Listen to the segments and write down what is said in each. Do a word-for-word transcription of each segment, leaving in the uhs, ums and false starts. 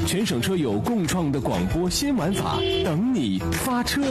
全省车友共创的广播新玩法，等你发车。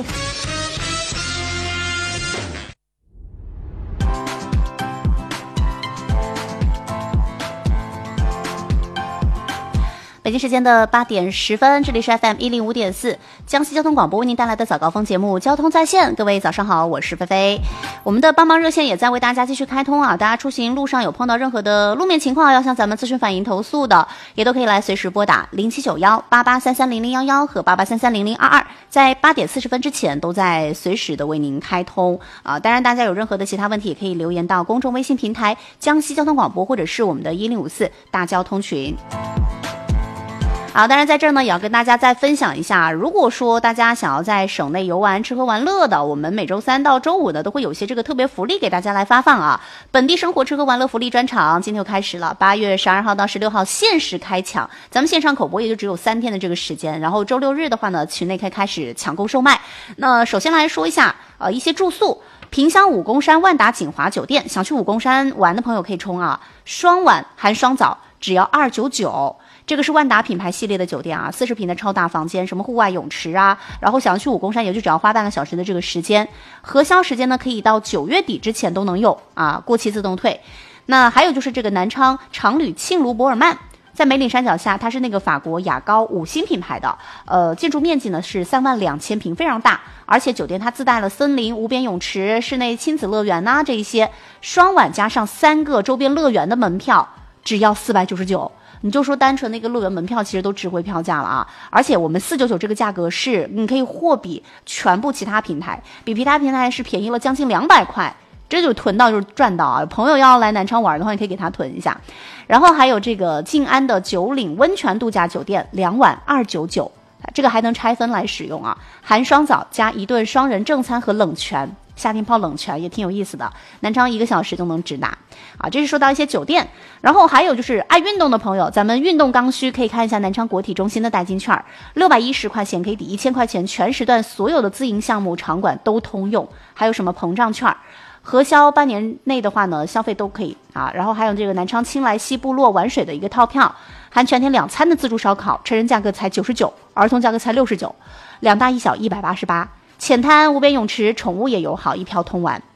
北京时间的八点十分，这里是 F M 一零五点四江西交通广播为您带来的早高峰节目《交通在线》。各位早上好，我是菲菲。我们的帮忙热线也在为大家继续开通啊！大家出行路上有碰到任何的路面情况要向咱们咨询反映投诉的，也都可以来随时拨打零七九幺八八三三零零幺幺和八八三三零零二二，在八点四十分之前都在随时的为您开通啊！当然，大家有任何的其他问题，也可以留言到公众微信平台江西交通广播，或者是我们的一零五四大交通群。好，当然在这儿呢，也要跟大家再分享一下，如果说大家想要在省内游玩、吃喝玩乐的，我们每周三到周五呢，都会有些这个特别福利给大家来发放啊。本地生活吃喝玩乐福利专场今天又开始了，八月十二号到十六号限时开抢，咱们线上口播也就只有三天的这个时间，然后周六日的话呢，群内可以开始抢购售卖。那首先来说一下，呃，一些住宿。萍乡武功山万达锦华酒店，想去武功山玩的朋友可以冲啊，双晚含双早只要二九九。这个是万达品牌系列的酒店啊，四十平的超大房间，什么户外泳池啊，然后想要去武功山也就只要花半个小时的这个时间，核销时间呢可以到九月底之前都能用啊，过期自动退。那还有就是这个南昌常旅庆卢博尔曼，在梅岭山脚下，它是那个法国雅高五星品牌的，呃，建筑面积呢是三万两千平，非常大，而且酒店它自带了森林、无边泳池、室内亲子乐园呐、啊，这一些双晚加上三个周边乐园的门票，只要四百九十九。你就说单纯那个乐园门票其实都值回票价了啊！而且我们四九九这个价格是你可以货比全部其他平台，比其他平台是便宜了将近两百块，这就囤到就是赚到啊！朋友要来南昌玩的话，你可以给他囤一下。然后还有这个静安的九岭温泉度假酒店，两晚二九九，这个还能拆分来使用啊，含双早加一顿双人正餐和冷泉。夏天泡冷泉也挺有意思的，南昌一个小时就能直达啊。这是说到一些酒店，然后还有就是爱运动的朋友，咱们运动刚需可以看一下南昌国体中心的代金券，六百一十块钱可以抵一千块钱，全时段所有的自营项目场馆都通用。还有什么膨胀券，核销半年内的话呢，消费都可以啊。然后还有这个南昌青莱西部落玩水的一个套票，含全天两餐的自助烧烤，成人价格才九十九，儿童价格才六十九，两大一小一百八十八。浅滩、无边泳池、宠物也友好，一票通完。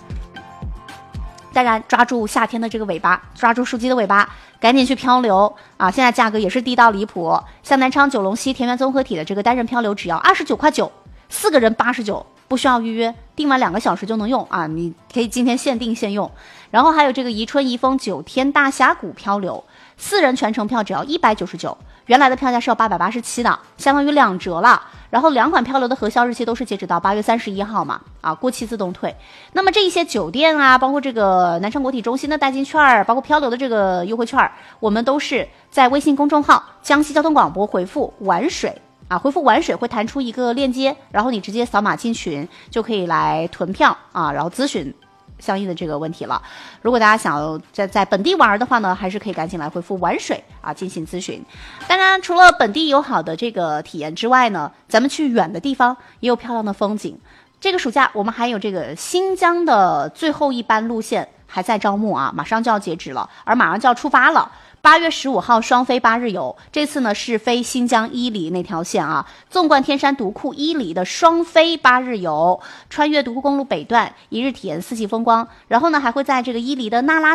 当然，抓住夏天的这个尾巴，抓住树鸡的尾巴，赶紧去漂流啊！现在价格也是低到离谱，像南昌九龙溪田园综合体的这个单人漂流只要二十九块九，四个人八十九，不需要预约，订完两个小时就能用啊！你可以今天限定限用。然后还有这个宜春宜丰九天大峡谷漂流，四人全程票只要一百九十九，原来的票价是要八百八十七的，相当于两折了。然后两款漂流的核销日期都是截止到八月三十一号嘛，啊，过期自动退。那么这一些酒店啊，包括这个南昌国体中心的代金券，包括漂流的这个优惠券，我们都是在微信公众号江西交通广播回复玩水啊，回复玩水会弹出一个链接，然后你直接扫码进群就可以来囤票啊，然后咨询相应的这个问题了。如果大家想要在在本地玩的话呢，还是可以赶紧来回复玩水啊进行咨询。当然除了本地友好的这个体验之外呢，咱们去远的地方也有漂亮的风景。这个暑假我们还有这个新疆的最后一班路线还在招募啊，马上就要截止了，而马上就要出发了。八月十五号双飞八日游，这次呢是飞新疆伊犁那条线啊，纵贯天山独库伊犁的双飞八日游，穿越独库公路北段，一日体验四季风光，然后呢还会在这个伊犁的那拉